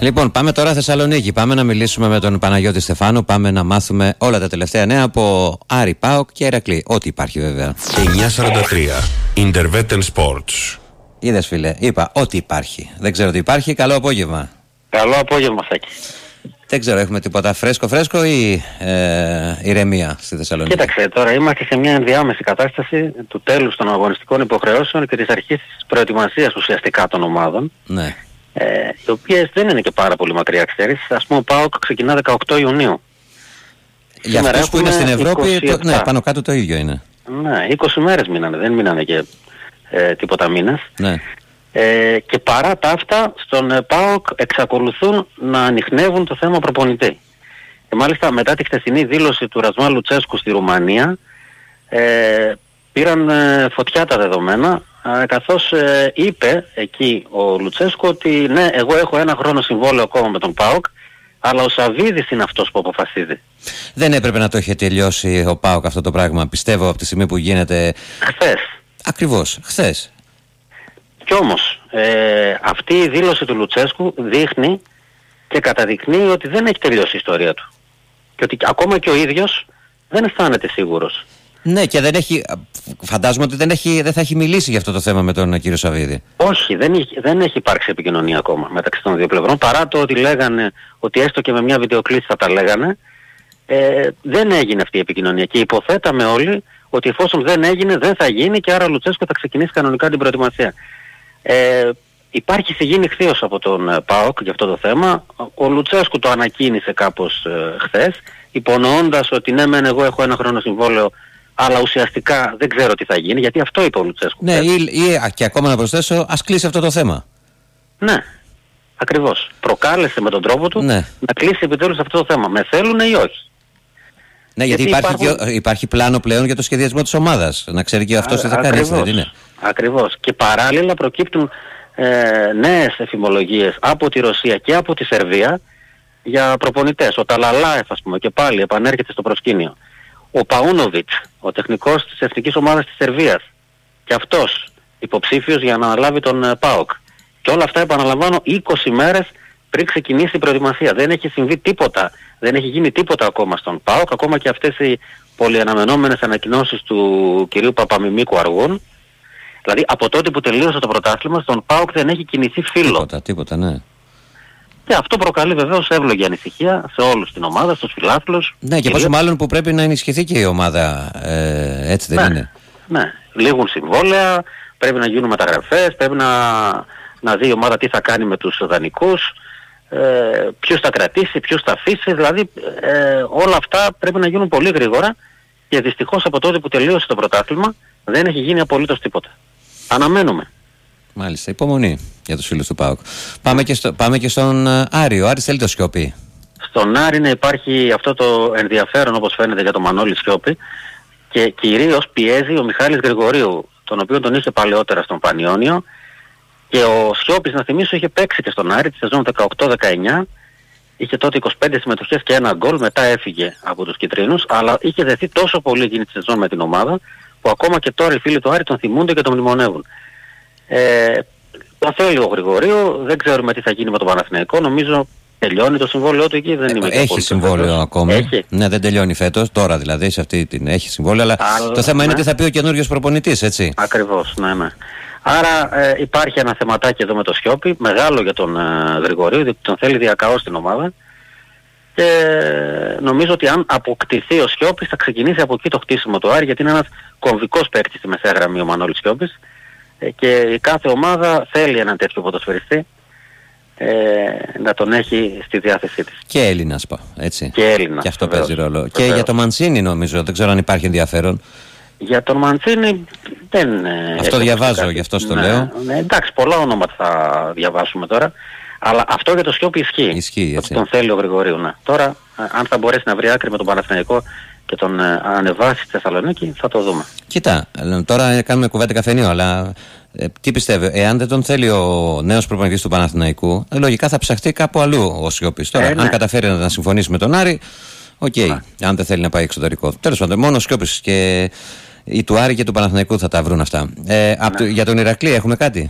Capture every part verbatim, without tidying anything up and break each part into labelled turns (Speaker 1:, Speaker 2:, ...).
Speaker 1: Λοιπόν, πάμε τώρα Θεσσαλονίκη. Πάμε να μιλήσουμε με τον Παναγιώτη Στεφάνου. Πάμε να μάθουμε όλα τα τελευταία νέα από Άρη, ΠΑΟΚ και Ηρακλή. Ό,τι υπάρχει βέβαια.
Speaker 2: εννιακόσια σαράντα τρία Intervetten Sports.
Speaker 1: Είδες, φίλε, είπα ό,τι υπάρχει. Δεν ξέρω τι υπάρχει. Καλό απόγευμα.
Speaker 3: Καλό απόγευμα, Σάκη.
Speaker 1: Δεν ξέρω, έχουμε τίποτα φρέσκο φρέσκο ή ε, ηρεμία στη Θεσσαλονίκη?
Speaker 3: Κοίταξε, τώρα είμαστε σε μια ενδιάμεση κατάσταση του τέλους των αγωνιστικών υποχρεώσεων και της αρχής της προετοιμασίας ουσιαστικά των ομάδων.
Speaker 1: Ναι.
Speaker 3: Ε, οι οποίες δεν είναι και πάρα πολύ μακριά, ξέρεις. Ας πούμε, ο ΠΑΟΚ ξεκινά δεκαοκτώ Ιουνίου.
Speaker 1: Για
Speaker 3: Σήμερα
Speaker 1: αυτούς που είναι στην Ευρώπη, το, ναι, πάνω κάτω το ίδιο είναι.
Speaker 3: Ναι, είκοσι μέρες μείνανε, δεν μείνανε και ε, τίποτα μήνες.
Speaker 1: Ναι.
Speaker 3: Ε, και παρά τα αυτά, στον ε, ΠΑΟΚ εξακολουθούν να ανιχνεύουν το θέμα προπονητή. Και μάλιστα μετά τη χθεσινή δήλωση του Ρασμάν Λουτσέσκου στη Ρουμανία, ε, πήραν ε, φωτιά τα δεδομένα, ε, καθώς ε, είπε εκεί ο Λουτσέσκου ότι ναι, εγώ έχω ένα χρόνο συμβόλαιο ακόμα με τον ΠΑΟΚ, αλλά ο Σαββίδης είναι αυτός που αποφασίζει.
Speaker 1: Δεν έπρεπε να το είχε τελειώσει ο ΠΑΟΚ αυτό το πράγμα, πιστεύω, από τη στιγμή που γίνεται...
Speaker 3: Χθες.
Speaker 1: Ακριβώς, χθες.
Speaker 3: Κι όμως, ε, αυτή η δήλωση του Λουτσέσκου δείχνει και καταδεικνύει ότι δεν έχει τελειώσει η ιστορία του. Και ότι ακόμα και ο ίδιος δεν αισθάνεται σίγουρος.
Speaker 1: Ναι, και δεν έχει, φαντάζομαι ότι δεν, έχει, δεν θα έχει μιλήσει για αυτό το θέμα με τον κύριο Σαββίδη.
Speaker 3: Όχι, δεν έχει, δεν έχει υπάρξει επικοινωνία ακόμα μεταξύ των δύο πλευρών. Παρά το ότι λέγανε ότι έστω και με μια βιντεοκλήση θα τα λέγανε, ε, δεν έγινε αυτή η επικοινωνία. Και υποθέταμε όλοι ότι εφόσον δεν έγινε, δεν θα γίνει και άρα ο Λουτσέσκου θα ξεκινήσει κανονικά την προετοιμασία. Ε, υπάρχει σιγή νυχθείος από τον ΠΑΟΚ για αυτό το θέμα. Ο Λουτσέσκου το ανακοίνησε κάπως ε, χθες, υπονοώντας ότι ναι μεν εγώ έχω ένα χρόνο συμβόλαιο, αλλά ουσιαστικά δεν ξέρω τι θα γίνει, γιατί αυτό είπε ο Λουτσέσκου.
Speaker 1: Ναι, ή, ή α, και ακόμα να προσθέσω, ας κλείσει αυτό το θέμα.
Speaker 3: Ναι, ακριβώς. Προκάλεσε με τον τρόπο του, ναι, να κλείσει επιτέλους αυτό το θέμα. Με θέλουν ή όχι.
Speaker 1: Ναι, γιατί, γιατί υπάρχει, υπάρχουν... και, υπάρχει πλάνο πλέον για το σχεδιασμό της ομάδας. Να ξέρει και αυτός τι θα κάνει, έτσι δεν είναι?
Speaker 3: Ακριβώς. Και παράλληλα προκύπτουν ε, νέες εφημολογίες από τη Ρωσία και από τη Σερβία για προπονητές. Ο Ταλαλάεφ, ας πούμε, και πάλι επανέρχεται στο προσκήνιο. Ο Παούνοβιτς, ο τεχνικός της εθνικής ομάδας της Σερβίας, και αυτός υποψήφιος για να αναλάβει τον ε, ΠΑΟΚ. Και όλα αυτά, επαναλαμβάνω, είκοσι μέρες πριν ξεκινήσει η προετοιμασία. Δεν έχει συμβεί τίποτα, δεν έχει γίνει τίποτα ακόμα στον ΠΑΟΚ, ακόμα και αυτές οι πολυαναμενόμενες ανακοινώσεις του κυρίου Παπαμιμίκου αργούν. Δηλαδή από τότε που τελείωσε το πρωτάθλημα στον ΠΑΟΚ δεν έχει κινηθεί φύλλο.
Speaker 1: Τίποτα, τίποτα, ναι.
Speaker 3: Και αυτό προκαλεί βεβαίως εύλογη ανησυχία σε όλους την ομάδα, στους φιλάθλους.
Speaker 1: Ναι, και πόσο μάλλον που πρέπει να ενισχυθεί και η ομάδα, ε, έτσι δεν
Speaker 3: ναι,
Speaker 1: είναι?
Speaker 3: Ναι, λήγουν συμβόλαια, πρέπει να γίνουν μεταγραφές, πρέπει να, να δει η ομάδα τι θα κάνει με τους δανεικούς, ε, ποιους θα κρατήσει, ποιους θα αφήσει, δηλαδή ε, όλα αυτά πρέπει να γίνουν πολύ γρήγορα και δυστυχώς από τότε που τελείωσε το πρωτάθλημα δεν έχει γίνει απολύτως τίποτα. Αναμένουμε.
Speaker 1: Μάλιστα, υπομονή για τους φίλους του ΠΑΟΚ. Πάμε και, στο, πάμε και στον Άρη. Ο Άρης θέλει το Σιώπη.
Speaker 3: Στον Άρη να υπάρχει αυτό το ενδιαφέρον, όπως φαίνεται, για τον Μανώλη Σιώπη, και κυρίως πιέζει ο Μιχάλης Γρηγορίου, τον οποίο τον είχε παλαιότερα στον Πανιόνιο, και ο Σιώπης, να θυμίσω, είχε παίξει και στον Άρη τη σεζόν δεκαοκτώ δεκαεννιά, είχε τότε είκοσι πέντε συμμετοχές και ένα γκολ, μετά έφυγε από τους κιτρίνους, αλλά είχε δεθεί τόσο πολύ εκείνη τη σεζόν με την ομάδα, που ακόμα και τώρα οι φίλοι του Άρη τον θυμούνται και τον μνημονεύουν. Ε, το θέλει ο Γρηγορίου, δεν ξέρουμε τι θα γίνει με τον Παναθηναϊκό, νομίζω τελειώνει το συμβόλαιό του εκεί, δεν είμαι
Speaker 1: ε, Έχει συμβόλαιο φέτος. Ακόμη.
Speaker 3: Έχει.
Speaker 1: Ναι, δεν τελειώνει φέτος, τώρα δηλαδή, σε αυτή την έχει συμβόλαιο, αλλά, αλλά το θέμα ναι. είναι τι θα πει ο καινούριος προπονητής, έτσι.
Speaker 3: Ακριβώς, ναι, ναι. Άρα ε, υπάρχει ένα θεματάκι εδώ με το Σιώπη, μεγάλο για τον ε, Γρηγορίου, διότι τον θέλει διακαώς στην ομάδα. Και νομίζω ότι αν αποκτηθεί ο Σιώπης θα ξεκινήσει από εκεί το χτίσιμο του Άρη, γιατί είναι ένας κομβικός παίκτης στη μεσαία γραμμή ο Μανώλης Σιώπης, ε, και η κάθε ομάδα θέλει έναν τέτοιο ποδοσφαιριστή ε, να τον έχει στη διάθεσή της.
Speaker 1: Και Έλληνας, έτσι.
Speaker 3: Και Έλληνας.
Speaker 1: Και αυτό
Speaker 3: βεβαίως,
Speaker 1: παίζει ρόλο.
Speaker 3: βεβαίως.
Speaker 1: Και για το Μαντσίνι νομίζω, δεν ξέρω αν υπάρχει ενδιαφέρον.
Speaker 3: Για τον Μαντσίνι δεν...
Speaker 1: Αυτό διαβάζω, γι' αυτό το
Speaker 3: ναι,
Speaker 1: λέω.
Speaker 3: Ναι, εντάξει, πολλά ονόματα θα διαβάσουμε τώρα. Αλλά αυτό για το Σιώπη ισχύει.
Speaker 1: Ισχύει, έτσι.
Speaker 3: Τον θέλει ο Γρηγορίου, ναι. Τώρα, αν θα μπορέσει να βρει άκρη με τον Παναθηναϊκό και τον ε, ανεβάσει στη Θεσσαλονίκη, θα το δούμε.
Speaker 1: Κοίτα, τώρα κάνουμε κουβέντα καφενείο, αλλά ε, τι πιστεύω, εάν δεν τον θέλει ο νέος προπονητής του Παναθηναϊκού, ε, λογικά θα ψαχτεί κάπου αλλού ο Σιώπης. Τώρα, ε, ναι. αν καταφέρει να συμφωνήσει με τον Άρη, οκ, okay, αν δεν θέλει να πάει εξωτερικό. Τέλος πάντων, μόνο ο Σιώπης και οι του Άρη και του Παναθηναϊκού θα τα βρουν αυτά. Ε, ναι. το, για τον Ηρακλή έχουμε κάτι?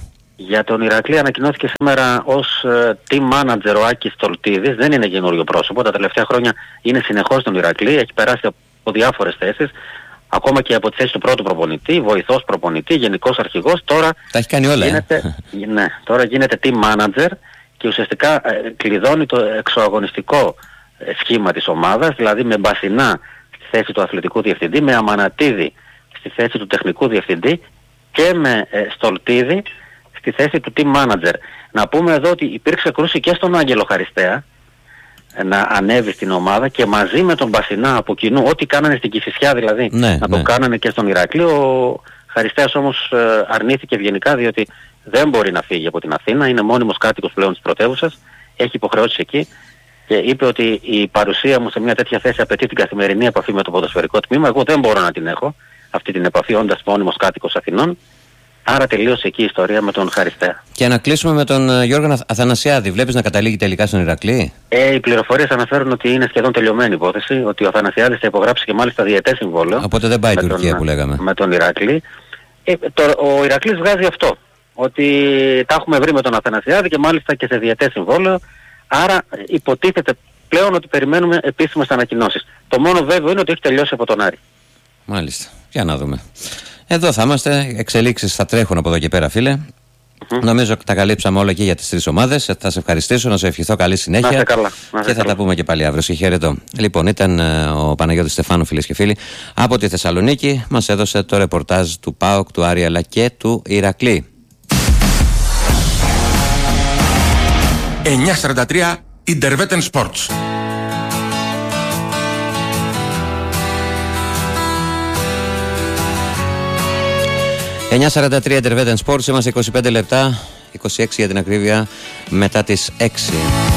Speaker 3: Για τον Ηρακλή ανακοινώθηκε σήμερα ως ε, team manager ο Άκης Τολτίδης. Δεν είναι καινούριο πρόσωπο. Τα τελευταία χρόνια είναι συνεχώς στον Ηρακλή. Έχει περάσει από διάφορες θέσεις. Ακόμα και από τη θέση του πρώτου προπονητή, βοηθός προπονητή, γενικός αρχηγός. Τώρα
Speaker 1: τα έχει κάνει όλα,
Speaker 3: γίνεται, ε? ναι, τώρα γίνεται team manager και ουσιαστικά ε, κλειδώνει το εξωαγωνιστικό ε, σχήμα της ομάδας. Δηλαδή με Μπασινά στη θέση του αθλητικού διευθυντή, με Αμανατίδη στη θέση του τεχνικού διευθυντή και με ε, Στολτίδη στη θέση του team manager. Να πούμε εδώ ότι υπήρξε κρούση και στον Άγγελο Χαριστέα να ανέβει στην ομάδα και μαζί με τον Μπασινά από κοινού, ό,τι κάνανε στην Κηφισιά δηλαδή,
Speaker 1: ναι,
Speaker 3: να
Speaker 1: ναι.
Speaker 3: το κάνανε και στον Ηρακλή. Ο Χαριστέας όμως ε, αρνήθηκε ευγενικά, διότι δεν μπορεί να φύγει από την Αθήνα, είναι μόνιμος κάτοικος πλέον της πρωτεύουσας, έχει υποχρεώσεις εκεί και είπε ότι η παρουσία μου σε μια τέτοια θέση απαιτεί την καθημερινή επαφή με το ποδοσφαιρικό τμήμα. Εγώ δεν μπορώ να την έχω αυτή την επαφή όντας μόνιμος κάτοικος Αθηνών. Άρα τελείωσε εκεί η ιστορία με τον Χαριστέα.
Speaker 1: Και να κλείσουμε με τον Γιώργο Αθανασιάδη. Βλέπεις να καταλήγει τελικά στον Ηρακλή?
Speaker 3: Ε, οι πληροφορίες αναφέρουν ότι είναι σχεδόν τελειωμένη υπόθεση, ότι ο Αθανασιάδης θα υπογράψει και μάλιστα διετές συμβόλαιο.
Speaker 1: Οπότε δεν πάει η Τουρκία τον, που λέγαμε.
Speaker 3: Με τον Ηρακλή. Ε, το, ο Ηρακλής βγάζει αυτό. Ότι τα έχουμε βρει με τον Αθανασιάδη και μάλιστα και σε διετές συμβόλαιο. Άρα υποτίθεται πλέον ότι περιμένουμε επίσημες ανακοινώσεις. Το μόνο βέβαιο είναι ότι έχει τελειώσει από τον Άρη.
Speaker 1: Μάλιστα. Για να δούμε. Εδώ θα είμαστε. Εξελίξεις θα τρέχουν από εδώ και πέρα, φίλε. Mm-hmm. Νομίζω τα καλύψαμε όλα και για τις τρεις ομάδες. Θα σε ευχαριστήσω, να σε ευχηθώ καλή συνέχεια.
Speaker 3: Να καλά, να
Speaker 1: και θα
Speaker 3: καλά.
Speaker 1: τα πούμε και πάλι αύριο. Σε χαιρετώ. Λοιπόν, ήταν uh, ο Παναγιώτης Στεφάνου, φίλες και φίλοι, από τη Θεσσαλονίκη. Μας έδωσε το ρεπορτάζ του ΠΑΟΚ, του Άρη αλλά και του Ηρακλή.
Speaker 2: εννιακόσια σαράντα τρία Intervetten Sports.
Speaker 1: εννιακόσια σαράντα τρία Intervetten Sports, είμαστε είκοσι πέντε λεπτά, είκοσι έξι για την ακρίβεια, μετά τις έξι.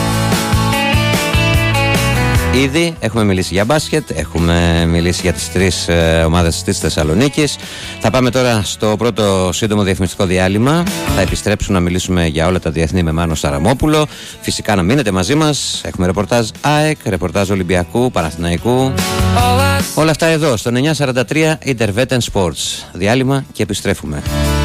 Speaker 1: Ήδη έχουμε μιλήσει για μπάσκετ, έχουμε μιλήσει για τις τρεις ε, ομάδες της Θεσσαλονίκης. Θα πάμε τώρα στο πρώτο σύντομο διαφημιστικό διάλειμμα. Θα επιστρέψουμε να μιλήσουμε για όλα τα διεθνή με Μάνο Σαραμόπουλο. Φυσικά να μείνετε μαζί μας. Έχουμε ρεπορτάζ ΑΕΚ, ρεπορτάζ Ολυμπιακού, Παναθηναϊκού. Όλα αυτά εδώ στο εννιακόσια σαράντα τρία Intervetten Sports. Διάλειμμα και επιστρέφουμε.